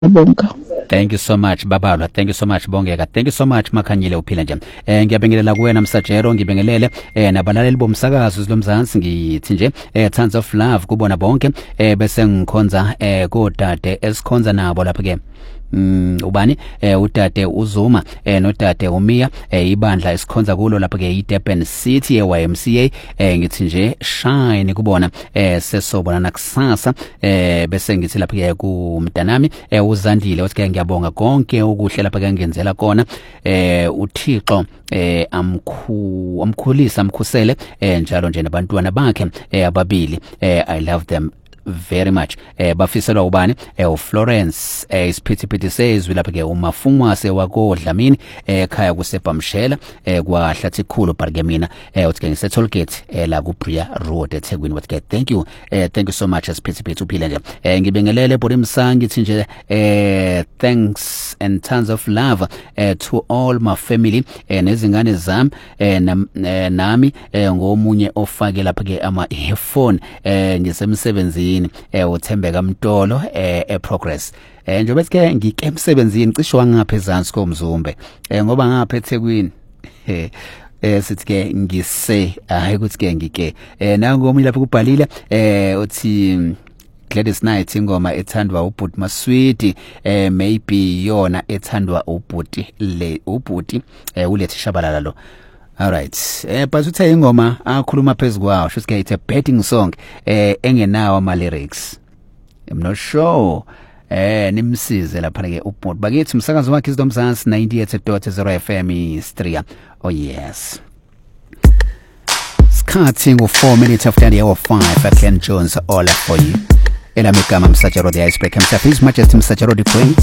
Bonga. Thank you so much Babalwa, thank you so much Bongeka, thank you so much Makhanyile uphila nje. Ngiyabingelela kuwena Msajero, ngibingelele nabalaleli bomsakazo zilomzansi ngithi nje tons of love kubona bonke bese ngikhonza kodade esikhonza nabo lapha ke. Ubani udade uZuma nodade uMia ibandla esikhonza kulo lapha ke iDurban City yeYMCA ngithi nje shine kubona sesobona nakusasa bese ngithi lapha ke kumntanami uZandile uthi ke ngiyabonga konke ukuhle lapha ke ngenzela kona uThixo amkhulisa amkhusele njalo nje nabantwana bakhe ababili I love them very much. Bafiselwa ubani uFlorence isiphithiphithi sezwi lapha ke umafungwase wako Dlamini ekhaya kuseBhamshela kwahlathi khulu barke mina uthi ke ngisetollgate la ku Bria Road eThekwini. Uthi ke thank you so much isiphithiphithi uphile nje. Ngibingelele Borimsangi ngithi nje thanks and tons of love to all my family nezingane zami nami ngomunye ofake lapha ke ama earphone ngisemsebenzini uThembeka Mtolo eProgress njengoba ke ngike emsebenzini cishe wangapha ezansi koMzumbe ngoba ngapha eThekwini sithi ke ngise hayi ukuthi ke ngike nangomunye lapha kubhalile uthi Gladys Night ingoma ethandwa ubhuti Maswidi maybe yona ethandwa ubhuti ulethi Shabalala lo. All right. But uthe ingoma akhuluma phezukwayo shothi ke it's a betting song engenawo ama lyrics. I'm not sure. Nimsize lapha ke ubhuti. Bakithi umsakazo wakhe izomzansi 98.0 FM Istria. Oh yes. Skirting of 4 minutes after the hour 5 Ken Jones all for you. Ela migama Msajero the Icebreaker. His Majesty Msajero the Queen.